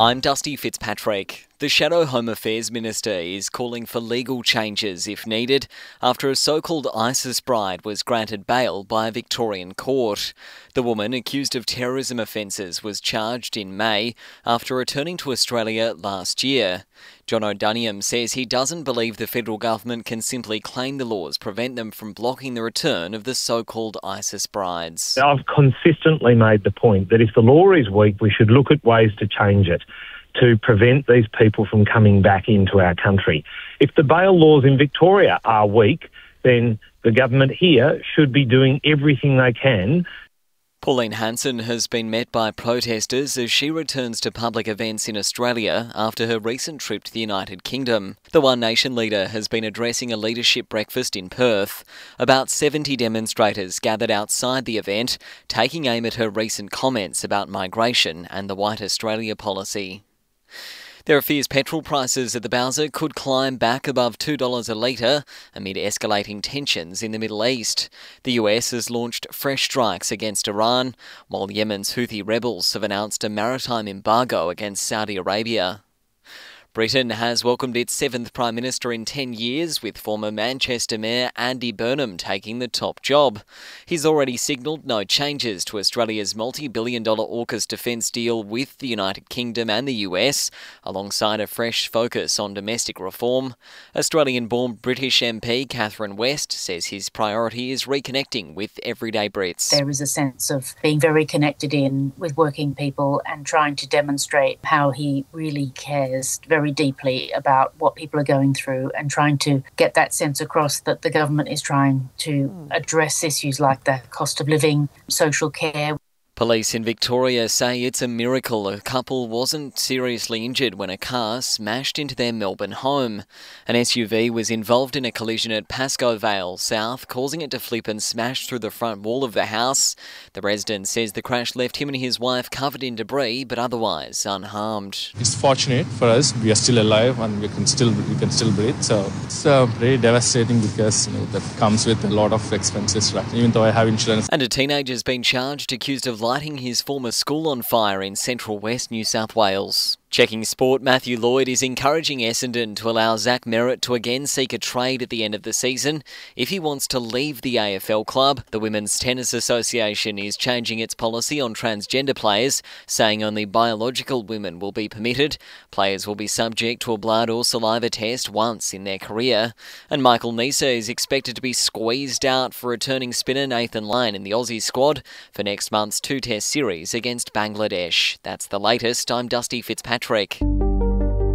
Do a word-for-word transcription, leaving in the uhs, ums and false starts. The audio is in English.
I'm Dusty Fitzpatrick. The Shadow Home Affairs Minister is calling for legal changes if needed after a so-called ISIS bride was granted bail by a Victorian court. The woman, accused of terrorism offences, was charged in May after returning to Australia last year. John O'Duniam says he doesn't believe the federal government can simply claim the laws prevent them from blocking the return of the so-called ISIS brides. I've consistently made the point that if the law is weak, we should look at ways to change it, to prevent these people from coming back into our country. If the bail laws in Victoria are weak, then the government here should be doing everything they can. Pauline Hanson has been met by protesters as she returns to public events in Australia after her recent trip to the United Kingdom. The One Nation leader has been addressing a leadership breakfast in Perth. About seventy demonstrators gathered outside the event, taking aim at her recent comments about migration and the White Australia policy. There are fears petrol prices at the Bowser could climb back above two dollars a litre amid escalating tensions in the Middle East. The U S has launched fresh strikes against Iran, while Yemen's Houthi rebels have announced a maritime embargo against Saudi Arabia. Britain has welcomed its seventh Prime Minister in ten years, with former Manchester Mayor Andy Burnham taking the top job. He's already signalled no changes to Australia's multi-billion dollar AUKUS defence deal with the United Kingdom and the U S, alongside a fresh focus on domestic reform. Australian-born British M P Catherine West says his priority is reconnecting with everyday Brits. There is a sense of being very connected in with working people and trying to demonstrate how he really cares very very deeply about what people are going through, and trying to get that sense across that the government is trying to address issues like the cost of living, social care. Police in Victoria say it's a miracle a couple wasn't seriously injured when a car smashed into their Melbourne home. An S U V was involved in a collision at Pascoe Vale South, causing it to flip and smash through the front wall of the house. The resident says the crash left him and his wife covered in debris, but otherwise unharmed. It's fortunate for us. We are still alive and we can still we can still breathe. So it's uh, very devastating because you know that comes with a lot of expenses, right? Even though I have insurance. And a teenager's been charged, accused of lighting his former school on fire in central west New South Wales. Checking sport, Matthew Lloyd is encouraging Essendon to allow Zach Merrett to again seek a trade at the end of the season if he wants to leave the A F L club. The Women's Tennis Association is changing its policy on transgender players, saying only biological women will be permitted. Players will be subject to a blood or saliva test once in their career. And Michael Neser is expected to be squeezed out for returning spinner Nathan Lyon in the Aussie squad for next month's two-test series against Bangladesh. That's the latest. I'm Dusty Fitzpatrick.